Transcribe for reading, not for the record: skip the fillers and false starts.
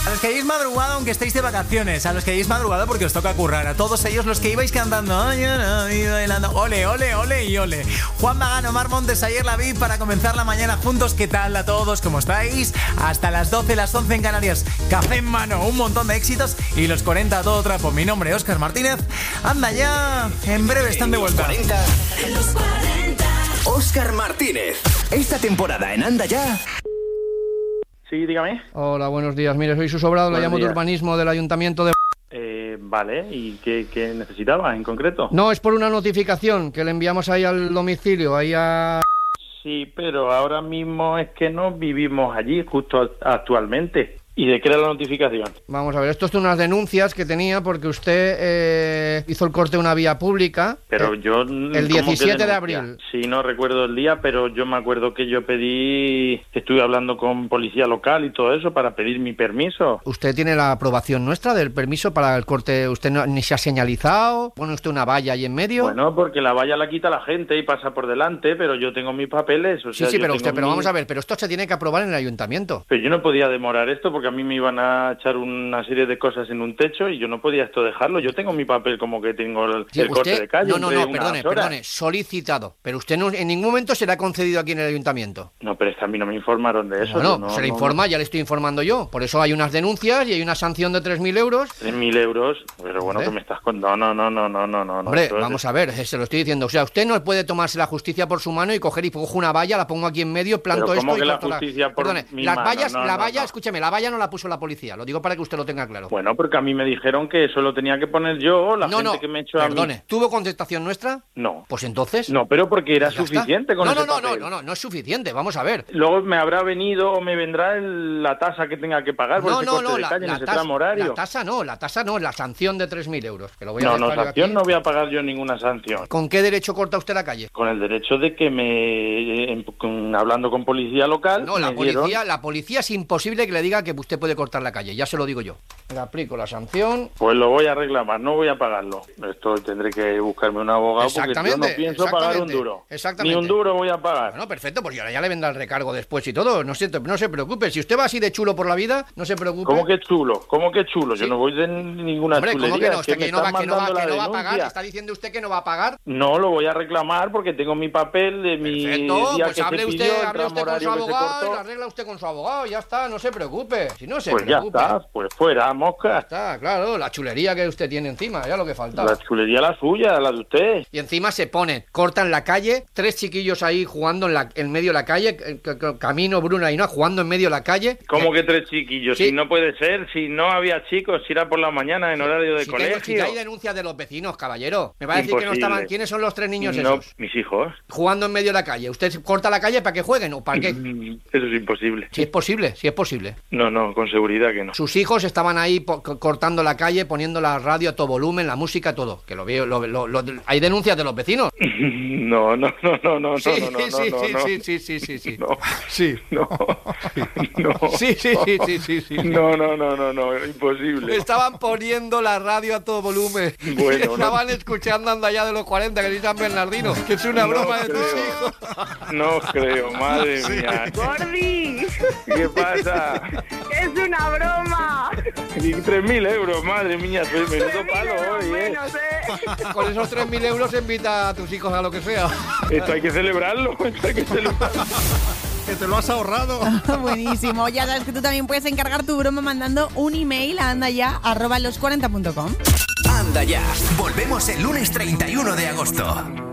A los que hayáis madrugado aunque estéis de vacaciones, a los que hayáis madrugado porque os toca currar, a todos ellos los que ibais cantando bailando, ole, ole, ole y ole. Juan Magán, Omar Montes, ayer la vi para comenzar la mañana juntos. ¿Qué tal a todos? ¿Cómo estáis? Hasta las 12, las 11 en Canarias. Café en mano, un montón de éxitos y los 40 a todo trapo. Mi nombre es Óscar Martínez. Anda ya, en breve están de vuelta. Los 40. Óscar Martínez. Esta temporada en Anda Ya. Sí, dígame. Hola, buenos días. Mire, soy su sobrado, le llamo de urbanismo del Ayuntamiento de... Vale, ¿y qué necesitaba en concreto? No, es por una notificación que le enviamos ahí al domicilio, ahí a... Sí, pero ahora mismo es que no vivimos allí justo actualmente. ¿Y de qué era la notificación? Vamos a ver, esto es de unas denuncias que tenía porque usted hizo el corte de una vía pública. Pero yo... El 17 de abril. Sí, no recuerdo el día, pero yo me acuerdo que yo pedí... Estuve hablando con policía local y todo eso para pedir mi permiso. ¿Usted tiene la aprobación nuestra del permiso para el corte? ¿Usted ni se ha señalizado? ¿Pone usted una valla ahí en medio? Bueno, porque la valla la quita la gente y pasa por delante, pero yo tengo mis papeles. O sea, sí, pero vamos a ver, pero esto se tiene que aprobar en el ayuntamiento. Pero yo no podía demorar esto porque a mí me iban a echar una serie de cosas en un techo y yo no podía esto dejarlo. Yo tengo mi papel como que tengo el corte de calle. No, perdone, solicitado. Pero usted no, en ningún momento será concedido aquí en el ayuntamiento. No, pero es que a mí no me informaron de eso. No, se le informa, ya le estoy informando yo. Por eso hay unas denuncias y hay una sanción de 3.000 euros. 3.000 euros, pero bueno, que me estás contando. No. Hombre, vamos a ver, se lo estoy diciendo. O sea, usted no puede tomarse la justicia por su mano y coger y cojo una valla, la pongo aquí en medio, planto pero ¿cómo esto que y la justicia por Perdone, mi las mano? vallas, la valla, escúcheme, la valla no la puso la policía. Lo digo para que usted lo tenga claro. Bueno, porque a mí me dijeron que eso lo tenía que poner yo, gente que me echó a mí. ¿Tuvo contestación nuestra? No. Pues entonces... No, pero porque era suficiente con ese papel. No es suficiente, vamos a ver. Luego me habrá venido o me vendrá la tasa que tenga que pagar por ese corte de calle en ese tramo horario. La tasa no, la sanción de 3.000 euros. Que lo voy a sanción aquí. No voy a pagar yo ninguna sanción. ¿Con qué derecho corta usted la calle? Con el derecho de que hablando con policía local... No, la policía es imposible que le diga que usted puede cortar la calle, ya se lo digo yo. Le aplico la sanción. Pues lo voy a reclamar, no voy a pagarlo. Esto tendré que buscarme un abogado porque yo no pienso pagar un duro. Exactamente. Ni un duro voy a pagar. Bueno, perfecto, pues ya le vendrá el recargo después y todo. No se preocupe. Si usted va así de chulo por la vida, no se preocupe. ¿Cómo que chulo? ¿Sí? Yo no voy de ninguna chulería. ¿Cómo que no? Usted que no va a pagar. ¿Está diciendo usted que no va a pagar? No, lo voy a reclamar porque tengo mi papel de mi día pues que hable se usted, pidió, hable usted con su abogado y lo arregla usted con su abogado, ya está, no se preocupe. Si no se pues preocupe. Ya está, pues fuera, mosca. Ya está, claro, la chulería que usted tiene encima, ya lo que faltaba. La chulería la suya, la de usted. Y encima se cortan la calle, 3 chiquillos ahí jugando en medio de la calle, Camino, Bruna y no, jugando en medio de la calle. ¿Cómo que 3 chiquillos? Sí. Si no puede ser, si no había chicos, si era por la mañana en horario de colegio. Si hay denuncias de los vecinos, caballero. Me va a decir que no estaban. ¿Quiénes son los 3 niños esos? No, mis hijos. Jugando en medio de la calle. ¿Usted corta la calle para que jueguen o para qué? Eso es imposible. Si es posible. No, con seguridad que no. Sus hijos estaban ahí cortando la calle, poniendo la radio a todo volumen, la música, todo. Que lo veo, ¿hay denuncias de los vecinos? No. Sí. No. Sí. No. Sí. No, imposible. Estaban poniendo la radio a todo volumen. Bueno, estaban escuchando Anda Ya de los 40, que dice San Bernardino, que es una broma de tus hijos. No creo, madre mía. ¡Gordi! ¿Qué pasa? ¡Es una broma! Y 3.000 euros, madre mía, menudo palo hoy, menos, Con esos 3.000 euros invita a tus hijos a lo que sea. Esto hay que celebrarlo, Que te lo has ahorrado. Buenísimo. Ya sabes que tú también puedes encargar tu broma mandando un email a andaya@los40.com. Anda Ya. Volvemos el lunes 31 de agosto.